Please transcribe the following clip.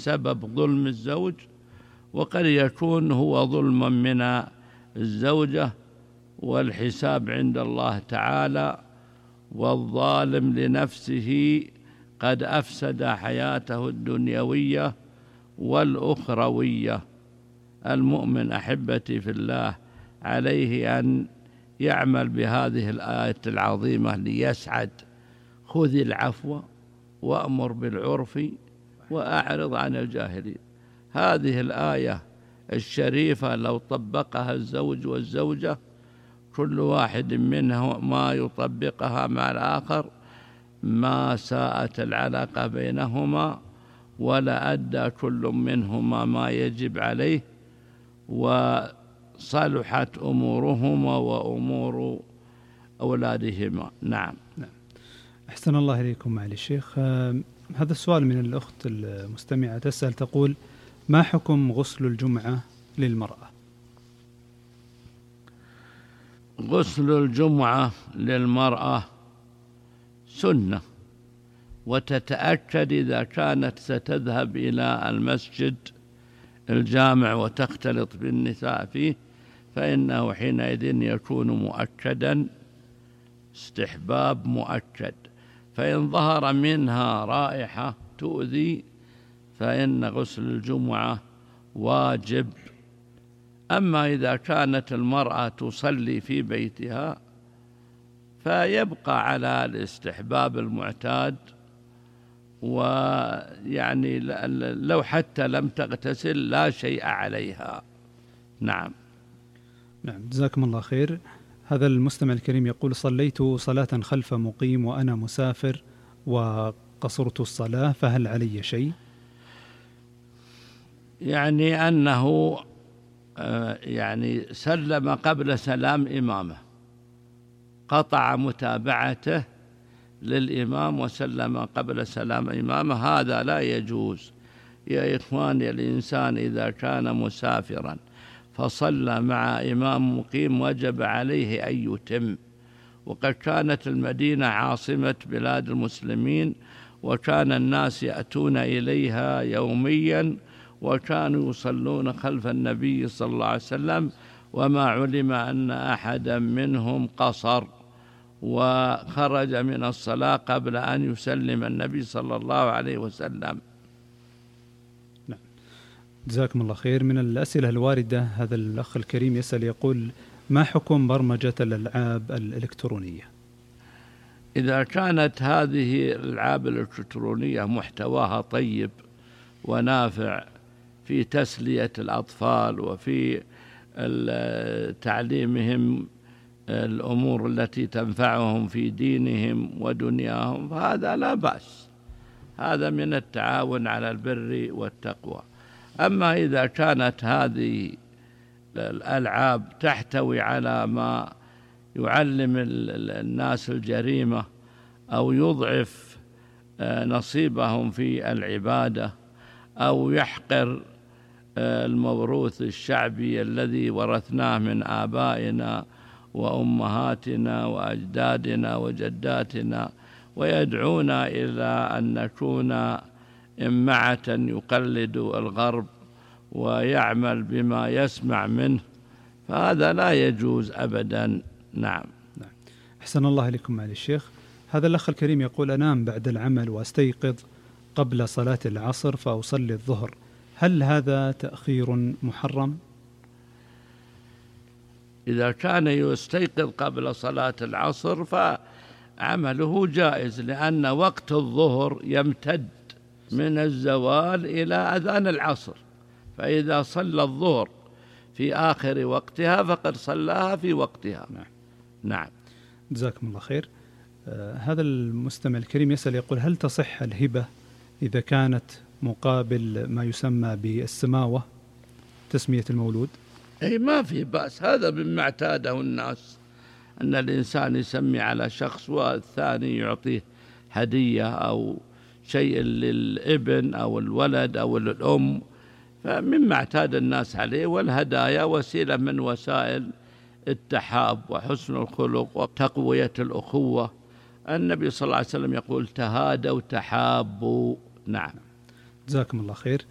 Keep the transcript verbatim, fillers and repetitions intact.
سبب ظلم الزوج، وقد يكون هو ظلما من الزوجة، والحساب عند الله تعالى، والظالم لنفسه قد أفسد حياته الدنيوية والأخروية. المؤمن أحبتي في الله عليه أن يعمل بهذه الآية العظيمة ليسعد. خذ العفو وأمر بالعرف وأعرض عن الجاهلين. هذه الآية الشريفة لو طبقها الزوج والزوجة كل واحد منهم ما يطبقها مع الآخر ما ساءت العلاقة بينهما، ولا أدى كل منهما ما يجب عليه، وصلحت أمورهما وأمور أولادهما. نعم. نعم. أحسن الله إليكم معالي الشيخ. هذا السؤال من الأخت المستمعة تسأل تقول: ما حكم غسل الجمعة للمرأة؟ غسل الجمعة للمرأة سنة، وتتأكد إذا كانت ستذهب إلى المسجد الجامع وتختلط بالنساء فيه فإنه حينئذ يكون مؤكدا، استحباب مؤكد. فإن ظهر منها رائحة تؤذي فإن غسل الجمعة واجب. أما إذا كانت المرأة تصلي في بيتها فيبقى على الاستحباب المعتاد، ويعني لو حتى لم تغتسل لا شيء عليها. نعم. نعم، جزاكم الله خير. هذا المستمع الكريم يقول: صليت صلاة خلف مقيم وأنا مسافر وقصرت الصلاة، فهل علي شيء؟ يعني أنه يعني سلم قبل سلام إمامه، قطع متابعته للإمام وسلم قبل سلام إمامه، هذا لا يجوز. يا إخواني، الإنسان إذا كان مسافرا فصلى مع إمام مقيم وجب عليه أن يتم. وقد كانت المدينة عاصمة بلاد المسلمين، وكان الناس يأتون إليها يوميا، وكانوا يصلون خلف النبي صلى الله عليه وسلم، وما علم أن أحدا منهم قصر وخرج من الصلاة قبل أن يسلم النبي صلى الله عليه وسلم. نعم، جزاكم الله خير. من الأسئلة الواردة هذا الأخ الكريم يسأل يقول: ما حكم برمجة الألعاب الإلكترونية؟ إذا كانت هذه الألعاب الإلكترونية محتواها طيب ونافع في تسلية الأطفال وفي تعليمهم الأمور التي تنفعهم في دينهم ودنياهم فهذا لا بأس، هذا من التعاون على البر والتقوى. أما إذا كانت هذه الألعاب تحتوي على ما يعلم الناس الجريمة أو يضعف نصيبهم في العبادة أو يحقر الموروث الشعبي الذي ورثناه من آبائنا وأمهاتنا وأجدادنا وجداتنا، ويدعونا إلى أن نكون إمعة يقلد الغرب ويعمل بما يسمع منه، فهذا لا يجوز أبدا. نعم. نعم. أحسن الله إليكم معالي الشيخ. هذا الأخ الكريم يقول: أنام بعد العمل وأستيقظ قبل صلاة العصر فأصلي الظهر، هل هذا تأخير محرم؟ إذا كان يستيقظ قبل صلاة العصر فعمله جائز، لأن وقت الظهر يمتد من الزوال إلى أذان العصر، فإذا صلى الظهر في آخر وقتها فقد صلاها في وقتها. نعم. نعم. جزاكم الله خير. آه هذا المستمع الكريم يسأل يقول: هل تصح الهبة إذا كانت مقابل ما يسمى بالسماوة، تسمية المولود؟ أي ما في بأس، هذا مما اعتاده الناس، أن الإنسان يسمي على شخص والثاني يعطيه هدية أو شيء للابن أو الولد أو الأم، فمما اعتاد الناس عليه. والهدايا وسيلة من وسائل التحاب وحسن الخلق وتقوية الأخوة. النبي صلى الله عليه وسلم يقول: تهادوا تحابوا. نعم. جزاكم الله خير.